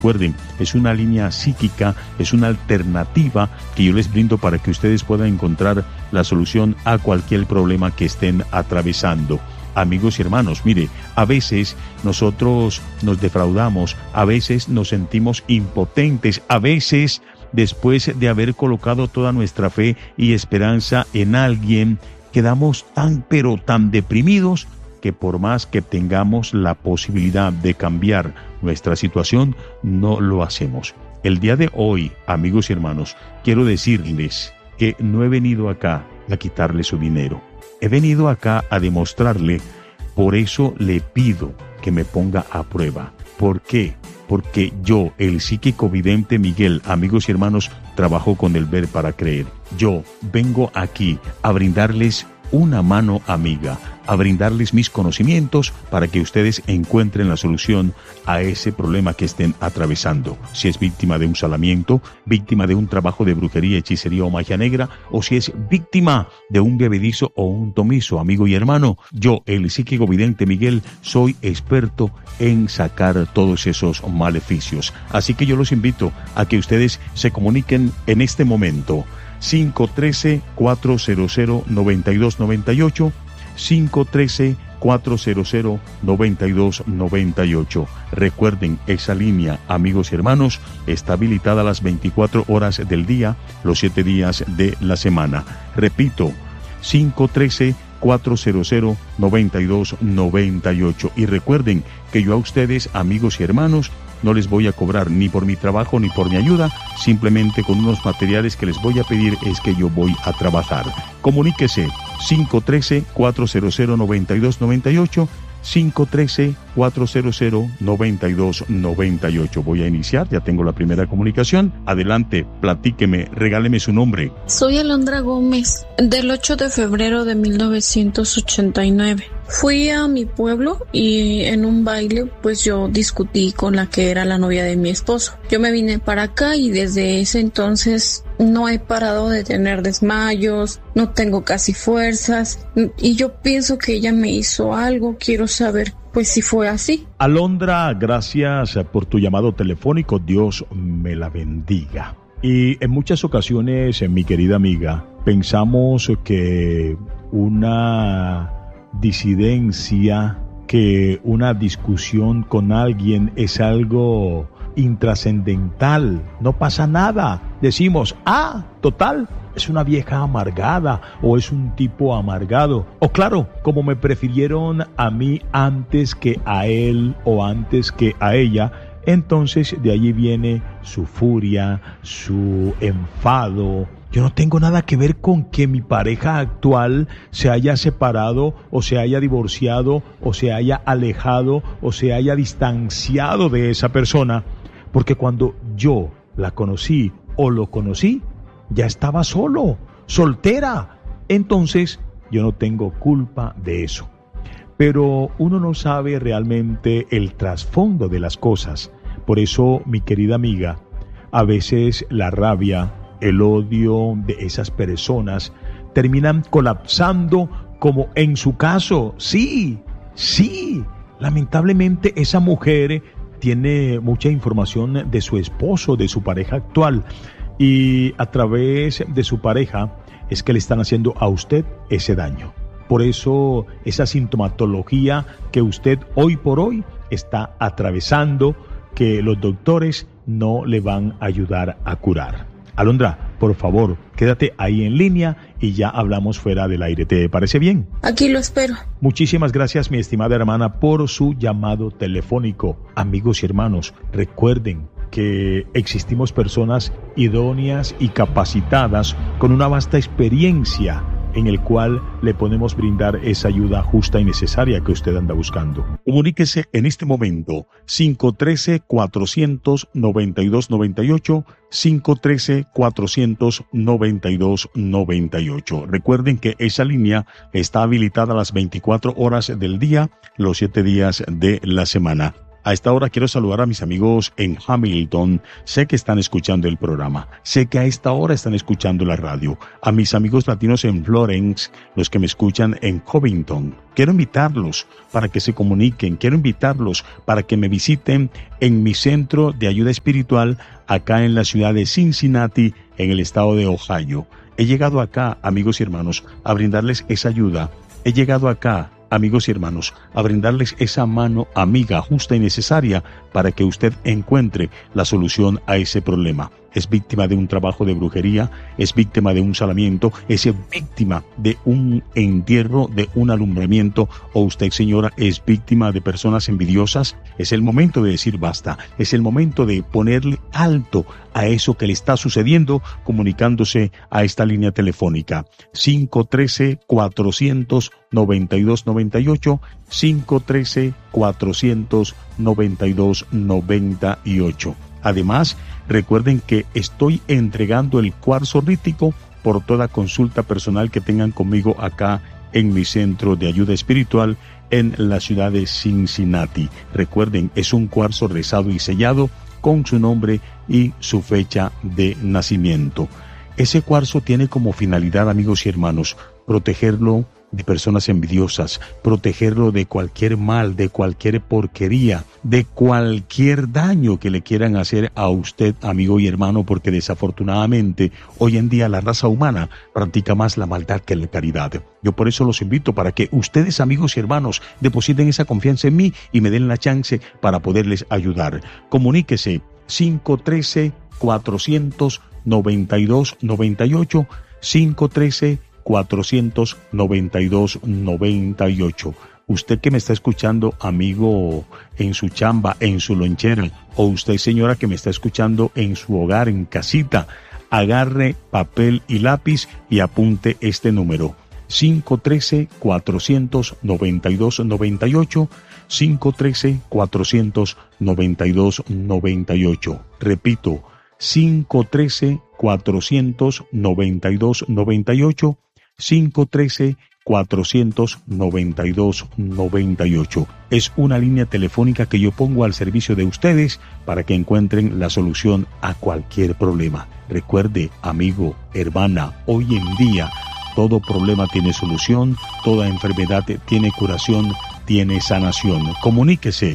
Recuerden, es una línea psíquica, es una alternativa que yo les brindo para que ustedes puedan encontrar la solución a cualquier problema que estén atravesando. Amigos y hermanos, mire, a veces nosotros nos defraudamos, a veces nos sentimos impotentes, a veces después de haber colocado toda nuestra fe y esperanza en alguien, quedamos tan deprimidos que por más que tengamos la posibilidad de cambiar nuestra situación, no lo hacemos. El día de hoy, amigos y hermanos, quiero decirles que no he venido acá a quitarle su dinero. He venido acá a demostrarle, por eso le pido que me ponga a prueba. ¿Por qué? Porque yo, el psíquico vidente Miguel, amigos y hermanos, trabajo con el ver para creer. Yo vengo aquí a brindarles una mano amiga, a brindarles mis conocimientos para que ustedes encuentren la solución a ese problema que estén atravesando. Si es víctima de un salamiento, víctima de un trabajo de brujería, hechicería o magia negra, o si es víctima de un bebedizo o un tomizo, amigo y hermano, yo, el psíquico vidente Miguel, soy experto en sacar todos esos maleficios. Así que yo los invito a que ustedes se comuniquen en este momento. 513-400-9298, 513-400-9298. Recuerden, esa línea, amigos y hermanos, está habilitada las 24 horas del día, los 7 días de la semana. Repito, 513-400-9298. Y recuerden que yo a ustedes, amigos y hermanos, no les voy a cobrar ni por mi trabajo ni por mi ayuda, simplemente con unos materiales que les voy a pedir es que yo voy a trabajar. Comuníquese 513-400-9298, 513-400-9298. Voy a iniciar, ya tengo la primera comunicación. Adelante, platíqueme, regáleme su nombre. Soy Alondra Gómez, del 8 de febrero de 1989. Fui a mi pueblo y en un baile pues yo discutí con la que era la novia de mi esposo. Yo me vine para acá y desde ese entonces no he parado de tener desmayos, no tengo casi fuerzas y yo pienso que ella me hizo algo. Quiero saber pues si fue así. Alondra, gracias por tu llamado telefónico. Dios me la bendiga. Y en muchas ocasiones, mi querida amiga, pensamos que una disidencia, que una discusión con alguien es algo intrascendental, no pasa nada. Decimos, total, es una vieja amargada o es un tipo amargado. O claro, como me prefirieron a mí antes que a él o antes que a ella, entonces de allí viene su furia, su enfado. Yo no tengo nada que ver con que mi pareja actual se haya separado o se haya divorciado o se haya alejado o se haya distanciado de esa persona, porque cuando yo la conocí o lo conocí, ya estaba solo, soltera. Entonces yo no tengo culpa de eso. Pero uno no sabe realmente el trasfondo de las cosas. Por eso, mi querida amiga, a veces la rabia, el odio de esas personas terminan colapsando, como en su caso. Sí, lamentablemente esa mujer tiene mucha información de su esposo, de su pareja actual, y a través de su pareja es que le están haciendo a usted ese daño. Por eso esa sintomatología que usted hoy por hoy está atravesando, que los doctores no le van a ayudar a curar. Alondra, por favor, quédate ahí en línea y ya hablamos fuera del aire. ¿Te parece bien? Aquí lo espero. Muchísimas gracias, mi estimada hermana, por su llamado telefónico. Amigos y hermanos, recuerden que existimos personas idóneas y capacitadas con una vasta experiencia en el cual le podemos brindar esa ayuda justa y necesaria que usted anda buscando. Comuníquese en este momento 513-400-9298, 513-400-9298. Recuerden que esa línea está habilitada las 24 horas del día, los 7 días de la semana. A esta hora quiero saludar a mis amigos en Hamilton. Sé que están escuchando el programa. Sé que a esta hora están escuchando la radio. A mis amigos latinos en Florence, los que me escuchan en Covington. Quiero invitarlos para que se comuniquen. Quiero invitarlos para que me visiten en mi centro de ayuda espiritual acá en la ciudad de Cincinnati, en el estado de Ohio. He llegado acá, amigos y hermanos, a brindarles esa ayuda. He llegado acá, amigos y hermanos, a brindarles esa mano amiga, justa y necesaria para que usted encuentre la solución a ese problema. Es víctima de un trabajo de brujería, es víctima de un salamiento, es víctima de un entierro, de un alumbramiento, o usted, señora, es víctima de personas envidiosas. Es el momento de decir basta, es el momento de ponerle alto a eso que le está sucediendo, comunicándose a esta línea telefónica 513-400-9298, 513-400-9298. Además, recuerden que estoy entregando el cuarzo rítico por toda consulta personal que tengan conmigo acá en mi centro de ayuda espiritual en la ciudad de Cincinnati. Recuerden, es un cuarzo rezado y sellado con su nombre y su fecha de nacimiento. Ese cuarzo tiene como finalidad, amigos y hermanos, protegerlo de personas envidiosas, protegerlo de cualquier mal, de cualquier porquería, de cualquier daño que le quieran hacer a usted, amigo y hermano, porque desafortunadamente hoy en día la raza humana practica más la maldad que la caridad. Yo por eso los invito para que ustedes, amigos y hermanos, depositen esa confianza en mí y me den la chance para poderles ayudar. Comuníquese 513-400-9298, 513-492-98. Usted que me está escuchando, amigo, en su chamba, en su lonchera, o usted, señora, que me está escuchando en su hogar, en casita, agarre papel y lápiz y apunte este número: 513-400-9298, 513-400-9298. Repito, 513-400-9298, 513-492-98. Es una línea telefónica que yo pongo al servicio de ustedes para que encuentren la solución a cualquier problema. Recuerde, amigo, hermana, hoy en día todo problema tiene solución, toda enfermedad tiene curación, tiene sanación. Comuníquese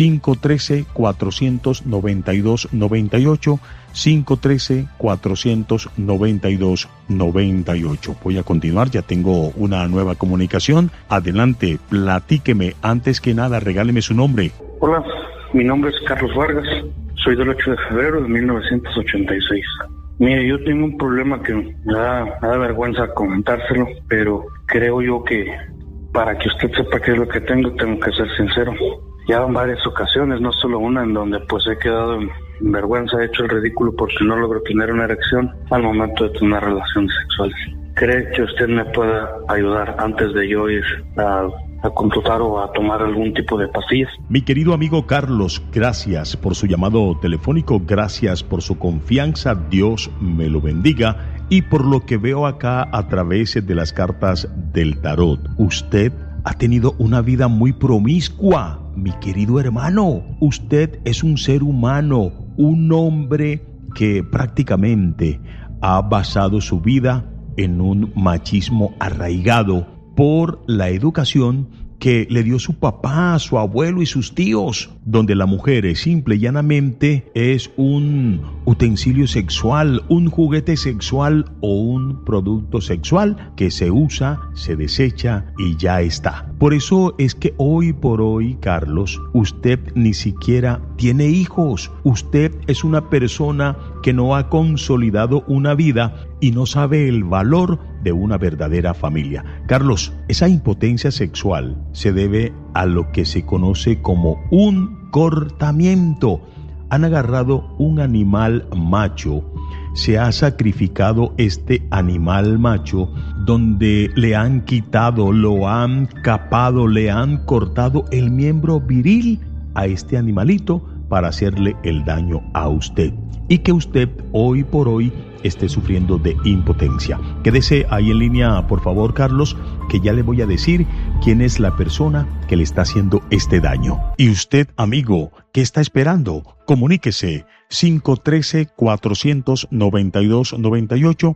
513-492-98, 513-492-98. Voy a continuar, ya tengo una nueva comunicación. Adelante, platíqueme. Antes que nada, regáleme su nombre. Hola, mi nombre es Carlos Vargas. Soy del 8 de febrero de 1986. Mire, yo tengo un problema que me da vergüenza comentárselo, pero creo yo que para que usted sepa qué es lo que tengo que ser sincero. Ya en varias ocasiones, no solo una, en donde pues he quedado en vergüenza, he hecho el ridículo porque no logro tener una erección al momento de tener relaciones sexuales. ¿Cree que usted me pueda ayudar antes de yo ir a computar o a tomar algún tipo de pastillas? Mi querido amigo Carlos, gracias por su llamado telefónico, gracias por su confianza, Dios me lo bendiga. Y por lo que veo acá a través de las cartas del tarot, usted ha tenido una vida muy promiscua, mi querido hermano. Usted es un ser humano, un hombre que prácticamente ha basado su vida en un machismo arraigado por la educación que le dio su papá, su abuelo y sus tíos, donde la mujer simple y llanamente es un utensilio sexual, un juguete sexual o un producto sexual que se usa, se desecha y ya está. Por eso es que hoy por hoy, Carlos, usted ni siquiera tiene hijos. Usted es una persona que no ha consolidado una vida y no sabe el valor de una verdadera familia. Carlos, esa impotencia sexual se debe a lo que se conoce como un cortamiento. Han agarrado un animal macho, se ha sacrificado este animal macho, donde le han quitado, lo han capado, le han cortado el miembro viril a este animalito para hacerle el daño a usted. Y que usted hoy por hoy esté sufriendo de impotencia. Quédese ahí en línea, por favor, Carlos, que ya le voy a decir quién es la persona que le está haciendo este daño. Y usted, amigo, ¿qué está esperando? Comuníquese 513-492-98,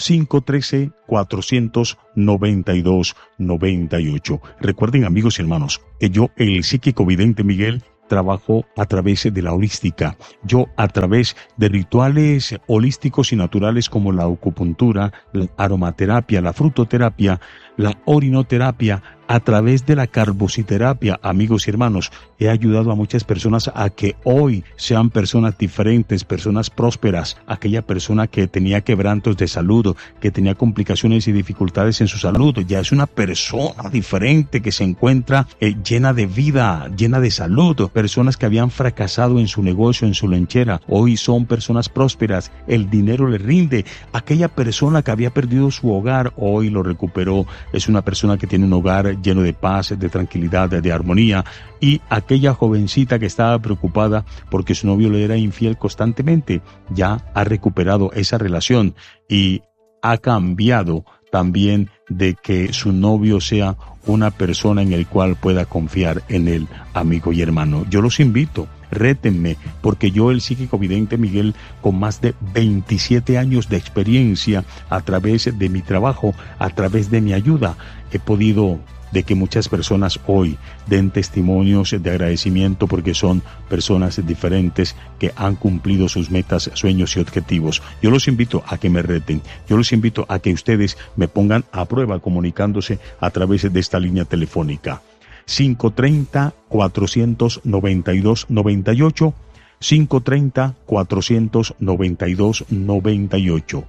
513-492-98. Recuerden, amigos y hermanos, que yo, el psíquico vidente Miguel, trabajo a través de la holística. Yo, a través de rituales holísticos y naturales como la acupuntura, la aromaterapia, la frutoterapia, la orinoterapia, a través de la carbociterapia, amigos y hermanos, he ayudado a muchas personas a que hoy sean personas diferentes, personas prósperas. Aquella persona que tenía quebrantos de salud, que tenía complicaciones y dificultades en su salud, ya es una persona diferente que se encuentra llena de vida, llena de salud. Personas que habían fracasado en su negocio, en su lonchera, hoy son personas prósperas, el dinero le rinde. Aquella persona que había perdido su hogar, hoy lo recuperó. Es una persona que tiene un hogar lleno de paz, de tranquilidad, de armonía. Y aquella jovencita que estaba preocupada porque su novio le era infiel constantemente, ya ha recuperado esa relación y ha cambiado también de que su novio sea una persona en el cual pueda confiar en él, amigo y hermano. Yo los invito, rétenme, porque yo, el psíquico vidente Miguel, con más de 27 años de experiencia, a través de mi trabajo, a través de mi ayuda, he podido de que muchas personas hoy den testimonios de agradecimiento porque son personas diferentes que han cumplido sus metas, sueños y objetivos. Yo los invito a que me reten, yo los invito a que ustedes me pongan a prueba comunicándose a través de esta línea telefónica. 530-492-98, 530-492-98,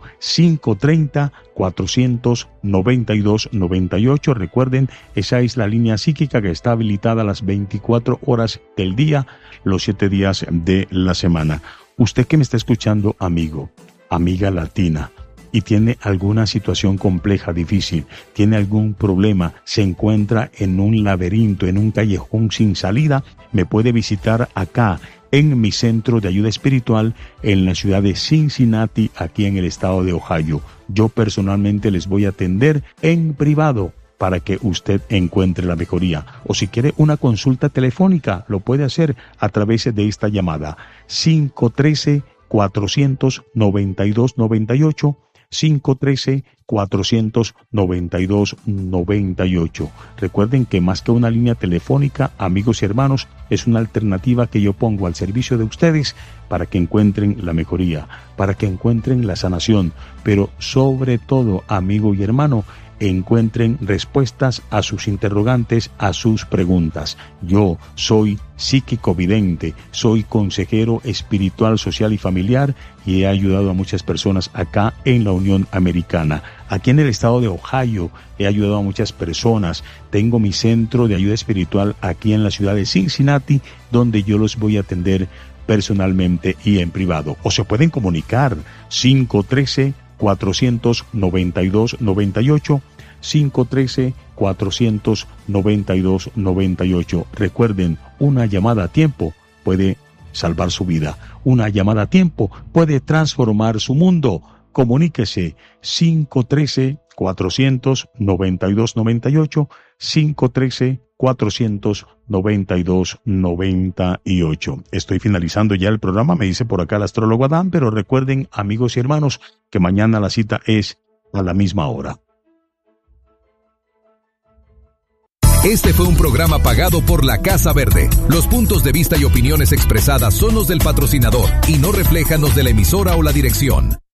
530-492-98. Recuerden, esa es la línea psíquica que está habilitada a las 24 horas del día, los 7 días de la semana. Usted que me está escuchando, amigo, amiga latina, y tiene alguna situación compleja, difícil, tiene algún problema, se encuentra en un laberinto, en un callejón sin salida, me puede visitar acá en mi centro de ayuda espiritual en la ciudad de Cincinnati, aquí en el estado de Ohio. Yo personalmente les voy a atender en privado para que usted encuentre la mejoría. O si quiere una consulta telefónica, lo puede hacer a través de esta llamada 513-492-98, 513-492-98. Recuerden que más que una línea telefónica, amigos y hermanos, es una alternativa que yo pongo al servicio de ustedes para que encuentren la mejoría, para que encuentren la sanación, pero sobre todo, amigo y hermano, encuentren respuestas a sus interrogantes, a sus preguntas. Yo soy psíquico vidente, soy consejero espiritual, social y familiar y he ayudado a muchas personas acá en la Unión Americana. Aquí en el estado de Ohio he ayudado a muchas personas. Tengo mi centro de ayuda espiritual aquí en la ciudad de Cincinnati, donde yo los voy a atender personalmente y en privado. O se pueden comunicar 513-492-98, 513-492-98. Recuerden, una llamada a tiempo puede salvar su vida. Una llamada a tiempo puede transformar su mundo. Comuníquese 513-492-98, 513-492-98. Estoy finalizando ya el programa, me dice por acá el astrólogo Adán, pero recuerden, amigos y hermanos, que mañana la cita es a la misma hora. Este fue un programa pagado por la Casa Verde. Los puntos de vista y opiniones expresadas son los del patrocinador y no reflejan los de la emisora o la dirección.